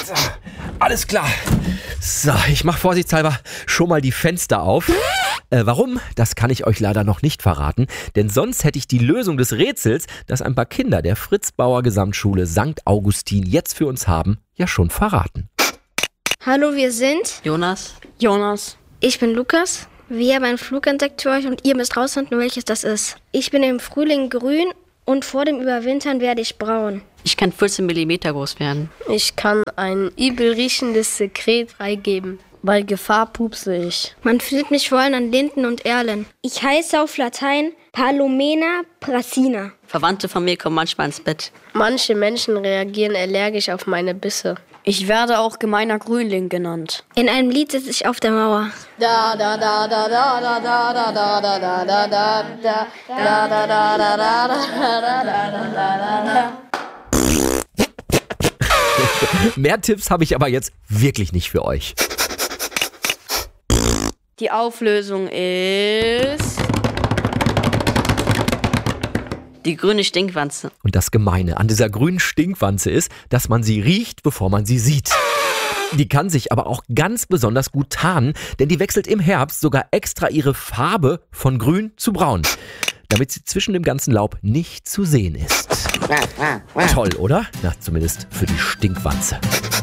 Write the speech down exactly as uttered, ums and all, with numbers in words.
So, alles klar. So, ich mache vorsichtshalber schon mal die Fenster auf. Äh, warum? Das kann ich euch leider noch nicht verraten, denn sonst hätte ich die Lösung des Rätsels, das ein paar Kinder der Fritz-Bauer-Gesamtschule Sankt Augustin jetzt für uns haben, ja schon verraten. Hallo, wir sind Jonas. Jonas. Ich bin Lukas. Wir haben einen Flug entdeckt für euch und ihr müsst rausfinden, welches das ist. Ich bin im Frühling grün und vor dem Überwintern werde ich braun. Ich kann vierzehn Millimeter groß werden. Ich kann ein übel riechendes Sekret freigeben. Bei Gefahr pupse ich. Man findet mich vor allem an Linden und Erlen. Ich heiße auf Latein Palomena prasina. Verwandte von mir kommen manchmal ins Bett. Manche Menschen reagieren allergisch auf meine Bisse. Ich werde auch gemeiner Grünling genannt. In einem Lied sitze ich auf der Mauer. Da da da da da da da da da da da da da da da da da da da da. Mehr Tipps habe ich aber jetzt wirklich nicht für euch. Die Auflösung ist... Die grüne Stinkwanze. Und das Gemeine an dieser grünen Stinkwanze ist, dass man sie riecht, bevor man sie sieht. Die kann sich aber auch ganz besonders gut tarnen, denn die wechselt im Herbst sogar extra ihre Farbe von grün zu braun, damit sie zwischen dem ganzen Laub nicht zu sehen ist. Toll, oder? Na, zumindest für die Stinkwanze.